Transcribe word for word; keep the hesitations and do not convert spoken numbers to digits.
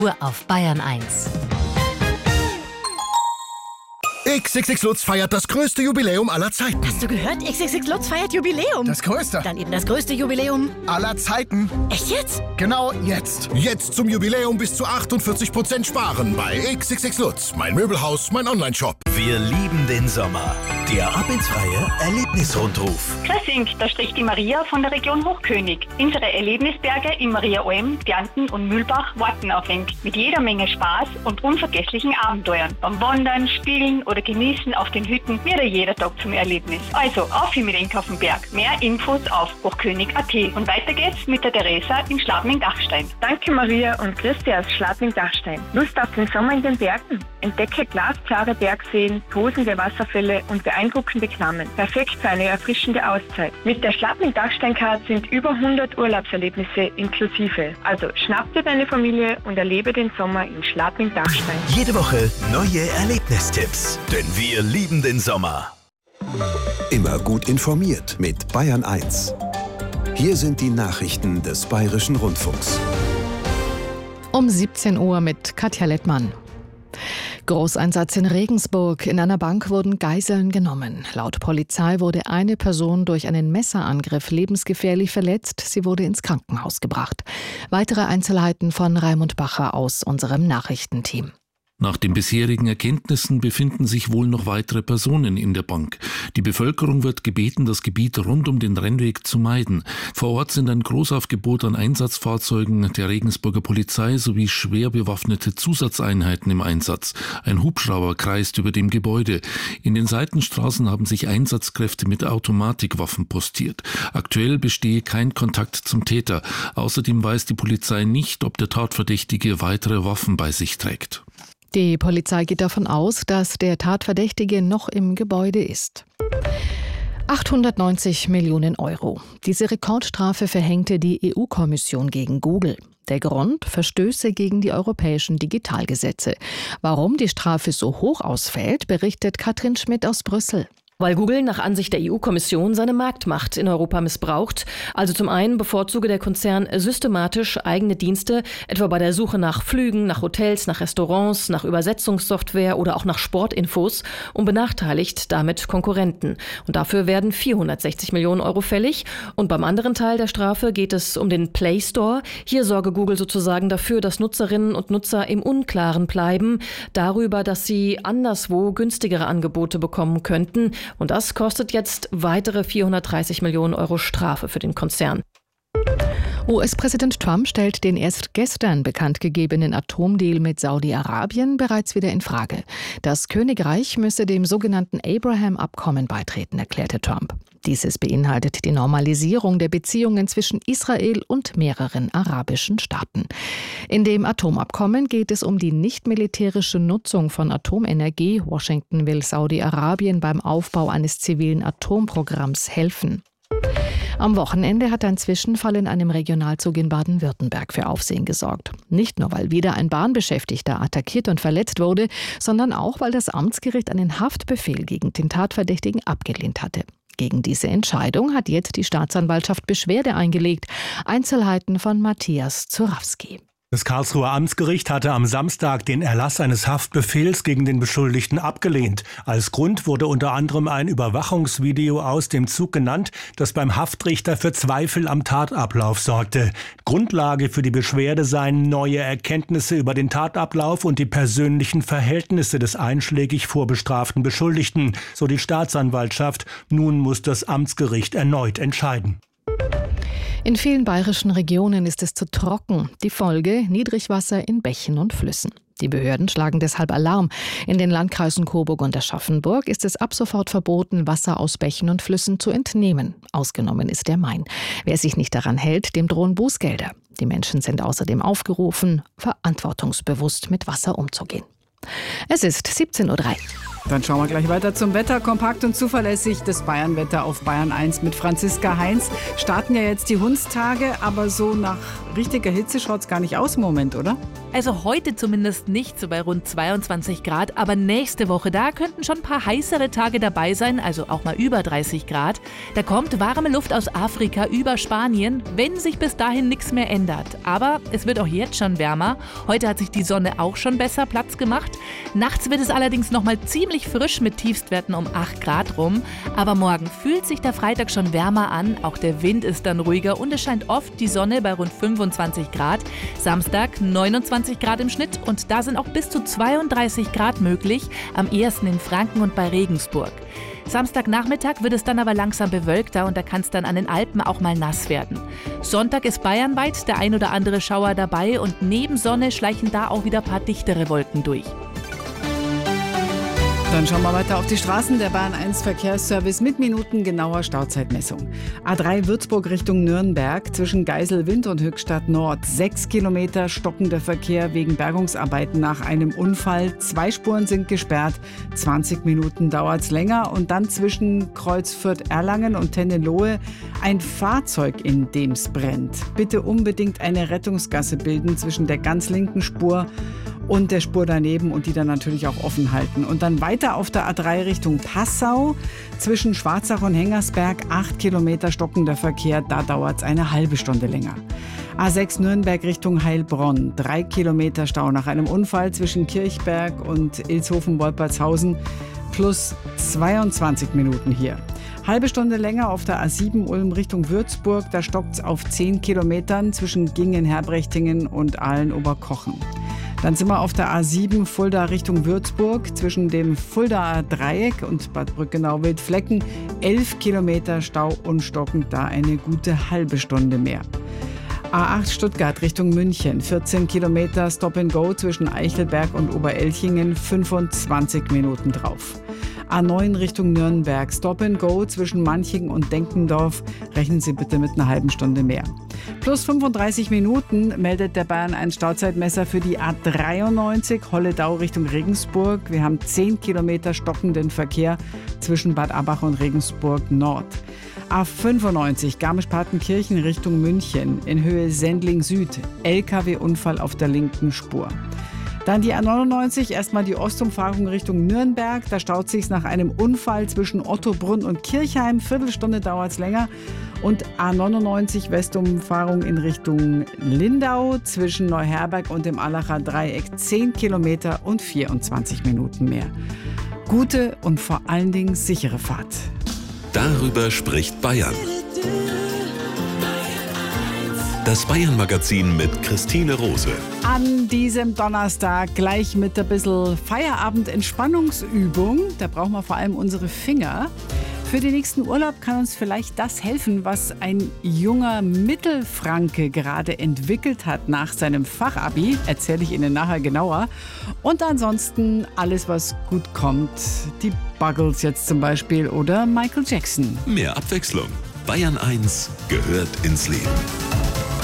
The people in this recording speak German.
auf Bayern eins. X X X Lutz feiert das größte Jubiläum aller Zeiten. Hast du gehört? X X X Lutz feiert Jubiläum. Das größte. Dann eben das größte Jubiläum aller Zeiten. Echt jetzt? Genau jetzt. Jetzt zum Jubiläum bis zu achtundvierzig Prozent sparen bei X X X Lutz. Mein Möbelhaus, mein Onlineshop. Wir lieben den Sommer. Der Ab ins Freie Erlebnisrundruf. Grüß da spricht die Maria von der Region Hochkönig. Unsere Erlebnisberge in Mariaalm, Bärnten und Mühlbach warten auf ihn. Mit jeder Menge Spaß und unvergesslichen Abenteuern. Beim Wandern, Spielen oder Genießen auf den Hütten wird jeder Tag zum Erlebnis. Also auf mit Enk auf den Berg. Mehr Infos auf hochkönig punkt at. Und weiter geht's mit der Theresa in Schladming-Dachstein. Danke Maria und Christi aus Schladming-Dachstein. Lust auf den Sommer in den Bergen? Entdecke glasklare Bergseen, tosende Wasserfälle und beeindruckende Klammern. Perfekt für eine erfrischende Auszeit. Mit der Schladming-Dachstein-Card sind über hundert Urlaubserlebnisse inklusive. Also schnapp dir deine Familie und erlebe den Sommer in Schladming-Dachstein. Jede Woche neue Erlebnistipps. Denn wir lieben den Sommer. Immer gut informiert mit Bayern eins. Hier sind die Nachrichten des Bayerischen Rundfunks. Um siebzehn Uhr mit Katja Lettmann. Großeinsatz in Regensburg. In einer Bank wurden Geiseln genommen. Laut Polizei wurde eine Person durch einen Messerangriff lebensgefährlich verletzt. Sie wurde ins Krankenhaus gebracht. Weitere Einzelheiten von Raimund Bacher aus unserem Nachrichtenteam. Nach den bisherigen Erkenntnissen befinden sich wohl noch weitere Personen in der Bank. Die Bevölkerung wird gebeten, das Gebiet rund um den Rennweg zu meiden. Vor Ort sind ein Großaufgebot an Einsatzfahrzeugen der Regensburger Polizei sowie schwer bewaffnete Zusatzeinheiten im Einsatz. Ein Hubschrauber kreist über dem Gebäude. In den Seitenstraßen haben sich Einsatzkräfte mit Automatikwaffen postiert. Aktuell bestehe kein Kontakt zum Täter. Außerdem weiß die Polizei nicht, ob der Tatverdächtige weitere Waffen bei sich trägt. Die Polizei geht davon aus, dass der Tatverdächtige noch im Gebäude ist. achthundertneunzig Millionen Euro. Diese Rekordstrafe verhängte die E U-Kommission gegen Google. Der Grund? Verstöße gegen die europäischen Digitalgesetze. Warum die Strafe so hoch ausfällt, berichtet Katrin Schmidt aus Brüssel. Weil Google nach Ansicht der E U-Kommission seine Marktmacht in Europa missbraucht. Also zum einen bevorzuge der Konzern systematisch eigene Dienste, etwa bei der Suche nach Flügen, nach Hotels, nach Restaurants, nach Übersetzungssoftware oder auch nach Sportinfos und benachteiligt damit Konkurrenten. Und dafür werden vierhundertsechzig Millionen Euro fällig. Und beim anderen Teil der Strafe geht es um den Play Store. Hier sorge Google sozusagen dafür, dass Nutzerinnen und Nutzer im Unklaren bleiben, darüber, dass sie anderswo günstigere Angebote bekommen könnten. Und das kostet jetzt weitere vierhundertdreißig Millionen Euro Strafe für den Konzern. U S-Präsident Trump stellt den erst gestern bekannt gegebenen Atomdeal mit Saudi-Arabien bereits wieder in Frage. Das Königreich müsse dem sogenannten Abraham-Abkommen beitreten, erklärte Trump. Dieses beinhaltet die Normalisierung der Beziehungen zwischen Israel und mehreren arabischen Staaten. In dem Atomabkommen geht es um die nicht-militärische Nutzung von Atomenergie. Washington will Saudi-Arabien beim Aufbau eines zivilen Atomprogramms helfen. Am Wochenende hat ein Zwischenfall in einem Regionalzug in Baden-Württemberg für Aufsehen gesorgt. Nicht nur, weil wieder ein Bahnbeschäftigter attackiert und verletzt wurde, sondern auch, weil das Amtsgericht einen Haftbefehl gegen den Tatverdächtigen abgelehnt hatte. Gegen diese Entscheidung hat jetzt die Staatsanwaltschaft Beschwerde eingelegt. Einzelheiten von Matthias Zurawski. Das Karlsruher Amtsgericht hatte am Samstag den Erlass eines Haftbefehls gegen den Beschuldigten abgelehnt. Als Grund wurde unter anderem ein Überwachungsvideo aus dem Zug genannt, das beim Haftrichter für Zweifel am Tatablauf sorgte. Grundlage für die Beschwerde seien neue Erkenntnisse über den Tatablauf und die persönlichen Verhältnisse des einschlägig vorbestraften Beschuldigten, so die Staatsanwaltschaft. Nun muss das Amtsgericht erneut entscheiden. In vielen bayerischen Regionen ist es zu trocken. Die Folge: Niedrigwasser in Bächen und Flüssen. Die Behörden schlagen deshalb Alarm. In den Landkreisen Coburg und Aschaffenburg ist es ab sofort verboten, Wasser aus Bächen und Flüssen zu entnehmen. Ausgenommen ist der Main. Wer sich nicht daran hält, dem drohen Bußgelder. Die Menschen sind außerdem aufgerufen, verantwortungsbewusst mit Wasser umzugehen. Es ist siebzehn Uhr drei. Dann schauen wir gleich weiter zum Wetter. Kompakt und zuverlässig das Bayernwetter auf Bayern eins mit Franziska Heinz. Starten ja jetzt die Hundstage, aber so nach richtiger Hitze schaut es gar nicht aus im Moment, oder? Also heute zumindest nicht, so bei rund zweiundzwanzig Grad, aber nächste Woche, da könnten schon ein paar heißere Tage dabei sein, also auch mal über dreißig Grad. Da kommt warme Luft aus Afrika über Spanien, wenn sich bis dahin nichts mehr ändert. Aber es wird auch jetzt schon wärmer. Heute hat sich die Sonne auch schon besser Platz gemacht. Nachts wird es allerdings noch mal ziemlich frisch mit Tiefstwerten um acht Grad rum. Aber morgen fühlt sich der Freitag schon wärmer an, auch der Wind ist dann ruhiger und es scheint oft die Sonne bei rund fünfundzwanzig Grad. Samstag neunundzwanzig Grad im Schnitt und da sind auch bis zu zweiunddreißig Grad möglich, am ehesten in Franken und bei Regensburg. Samstagnachmittag wird es dann aber langsam bewölkter und da kann es dann an den Alpen auch mal nass werden. Sonntag ist bayernweit der ein oder andere Schauer dabei und neben Sonne schleichen da auch wieder ein paar dichtere Wolken durch. Dann schauen wir weiter auf die Straßen. Der Bahn eins Verkehrsservice mit minutengenauer Stauzeitmessung. A drei Würzburg Richtung Nürnberg zwischen Geiselwind und Höchstadt Nord. Sechs Kilometer stockender Verkehr wegen Bergungsarbeiten nach einem Unfall. Zwei Spuren sind gesperrt. zwanzig Minuten dauert es länger. Und dann zwischen Kreuz Fürth-Erlangen und Tennelohe ein Fahrzeug, in dem es brennt. Bitte unbedingt eine Rettungsgasse bilden zwischen der ganz linken Spur und der Spur daneben und die dann natürlich auch offen halten. Und dann weiter auf der A drei Richtung Passau zwischen Schwarzach und Hengersberg, acht Kilometer stockender Verkehr, da dauert es eine halbe Stunde länger. A sechs Nürnberg Richtung Heilbronn, drei Kilometer Stau nach einem Unfall zwischen Kirchberg und Ilshofen-Wolpertshausen, plus zweiundzwanzig Minuten hier. Halbe Stunde länger auf der A sieben Ulm Richtung Würzburg, da stockt es auf zehn Kilometern zwischen Gingen-Herbrechtingen und Aalen-Oberkochen. Dann sind wir auf der A sieben Fulda Richtung Würzburg zwischen dem Fuldaer Dreieck und Bad Brückenau-Wildflecken. elf Kilometer Stau und stockend, da eine gute halbe Stunde mehr. A acht Stuttgart Richtung München, vierzehn Kilometer Stop and Go zwischen Eichelberg und Oberelchingen, fünfundzwanzig Minuten drauf. A neun Richtung Nürnberg, Stop and Go zwischen Manching und Denkendorf, rechnen Sie bitte mit einer halben Stunde mehr. Plus fünfunddreißig Minuten meldet der Bayern eins Stauzeitmesser für die A dreiundneunzig Holledau Richtung Regensburg. Wir haben zehn Kilometer stockenden Verkehr zwischen Bad Abbach und Regensburg Nord. A fünfundneunzig Garmisch-Partenkirchen Richtung München in Höhe Sendling Süd. L K W-Unfall auf der linken Spur. Dann die A neunundneunzig, erstmal die Ostumfahrung Richtung Nürnberg. Da staut sich's nach einem Unfall zwischen Ottobrunn und Kirchheim. Viertelstunde dauert's länger. Und A neunundneunzig Westumfahrung in Richtung Lindau zwischen Neuherberg und dem Allacher Dreieck. zehn Kilometer und vierundzwanzig Minuten mehr. Gute und vor allen Dingen sichere Fahrt. Darüber spricht Bayern. Das Bayern-Magazin mit Christine Rose. An diesem Donnerstag gleich mit ein bisschen Feierabend-Entspannungsübung. Da brauchen wir vor allem unsere Finger. Für den nächsten Urlaub kann uns vielleicht das helfen, was ein junger Mittelfranke gerade entwickelt hat nach seinem Fachabi. Erzähle ich Ihnen nachher genauer. Und ansonsten alles, was gut kommt. Die Buggles jetzt zum Beispiel oder Michael Jackson. Mehr Abwechslung. Bayern eins gehört ins Leben.